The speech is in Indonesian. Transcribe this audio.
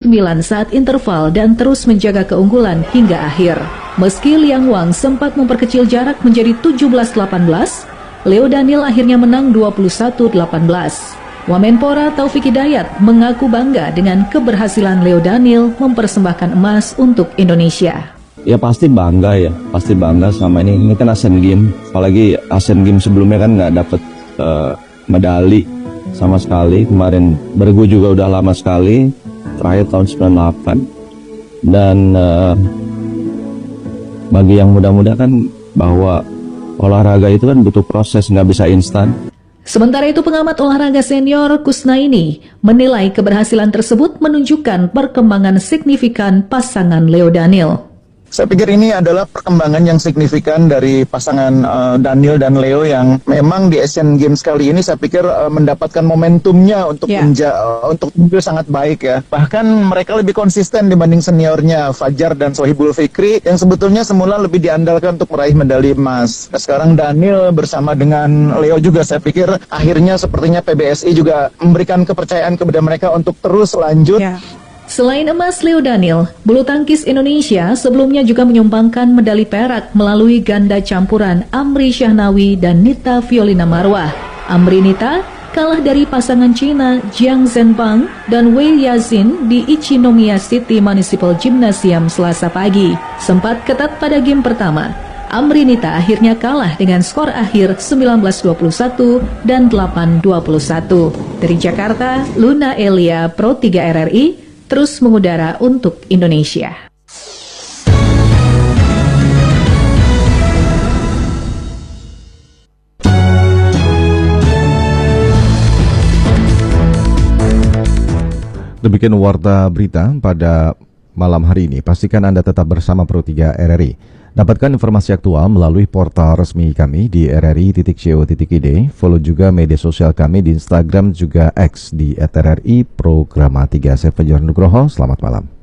saat interval dan terus menjaga keunggulan hingga akhir. Meski Liang Wang sempat memperkecil jarak menjadi 17-18, Leo Daniel akhirnya menang 21-18. Wamenpora Taufik Hidayat mengaku bangga dengan keberhasilan Leo Daniel mempersembahkan emas untuk Indonesia. Ya pasti bangga sama ini. Ini kan Asian Games, apalagi Asian Games sebelumnya kan nggak dapet medali sama sekali. Kemarin bergu juga udah lama sekali, terakhir tahun 98. Dan bagi yang muda-muda kan bahwa olahraga itu kan butuh proses, nggak bisa instan. Sementara itu pengamat olahraga senior Kusnaini menilai keberhasilan tersebut menunjukkan perkembangan signifikan pasangan Leo Daniel. Saya pikir ini adalah perkembangan yang signifikan dari pasangan Daniel dan Leo yang memang di Asian Games kali ini saya pikir mendapatkan momentumnya untuk tampil sangat baik ya. Bahkan mereka lebih konsisten dibanding seniornya Fajar dan Sohibul Fikri yang sebetulnya semula lebih diandalkan untuk meraih medali emas. Nah, sekarang Daniel bersama dengan Leo juga saya pikir akhirnya sepertinya PBSI juga memberikan kepercayaan kepada mereka untuk terus lanjut. Selain emas Leo Daniel, bulu tangkis Indonesia sebelumnya juga menyumbangkan medali perak melalui ganda campuran Amri Syahnawi dan Nita Violina Marwah. Amri Nita kalah dari pasangan Cina Jiang Zhenbang dan Wei Yazin di Ichinomiya City Municipal Gymnasium Selasa pagi. Sempat ketat pada game pertama, Amri Nita akhirnya kalah dengan skor akhir 19-21 dan 8-21. Dari Jakarta, Luna Elia, Pro 3 RRI, terus mengudara untuk Indonesia. Demikian warta berita pada malam hari ini. Pastikan Anda tetap bersama Pro 3 RRI. Dapatkan informasi aktual melalui portal resmi kami di rri.co.id. Follow juga media sosial kami di Instagram juga X di @rri Programa 3. Saya Fajar Nugroho, selamat malam.